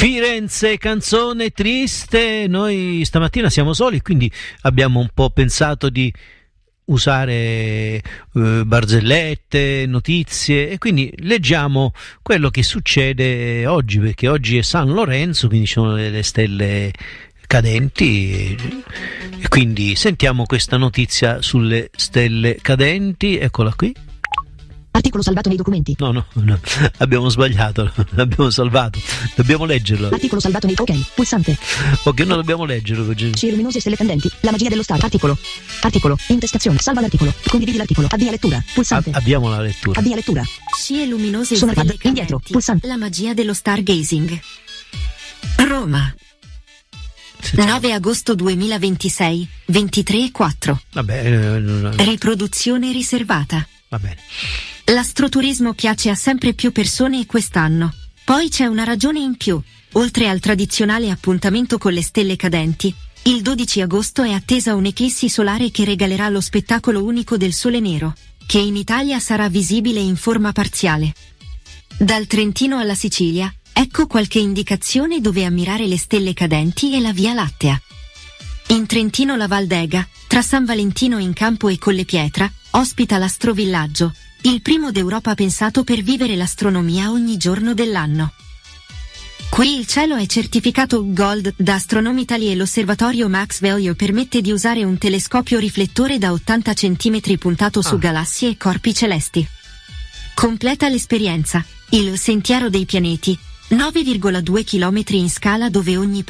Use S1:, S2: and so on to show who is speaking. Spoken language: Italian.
S1: Firenze, canzone triste. Noi stamattina siamo soli, quindi abbiamo un po' pensato di usare barzellette, notizie, e quindi leggiamo quello che succede oggi, perché oggi è San Lorenzo, quindi ci sono le stelle cadenti, e quindi sentiamo questa notizia sulle stelle cadenti. Eccola qui.
S2: Articolo salvato nei documenti.
S1: No, abbiamo sbagliato, l'abbiamo salvato, dobbiamo leggerlo.
S2: Articolo salvato nei... Ok, pulsante.
S1: Ok, no, dobbiamo leggerlo.
S2: Scie luminose e stelle candenti, la magia dello star. Articolo, intestazione, salva l'articolo, condividi l'articolo, avvia lettura, pulsante.
S1: Abbiamo la lettura.
S2: Avvia lettura.
S3: Scie luminose e
S2: Sono
S3: stelle
S2: pad, indietro,
S3: candenti,
S2: pulsante.
S3: la magia dello stargazing. Roma, 9 agosto 2026, 23:04.
S1: Vabbè,
S3: Riproduzione riservata.
S1: va bene.
S3: L'astroturismo piace a sempre più persone quest'anno. Poi c'è una ragione in più. Oltre al tradizionale appuntamento con le stelle cadenti, il 12 agosto è attesa un'eclissi solare che regalerà lo spettacolo unico del sole nero, che in Italia sarà visibile in forma parziale. Dal Trentino alla Sicilia, ecco qualche indicazione dove ammirare le stelle cadenti e la Via Lattea. In Trentino la Val d'Ega, tra San Valentino in Campo e Collepietra, ospita l'Astrovillaggio, il primo d'Europa pensato per vivere l'astronomia ogni giorno dell'anno. Qui il cielo è certificato Gold da Astronomy Italy e l'osservatorio Max Value permette di usare un telescopio riflettore da 80 cm puntato su galassie e corpi celesti. Completa l'esperienza, il Sentiero dei Pianeti, 9,2 km in scala dove ogni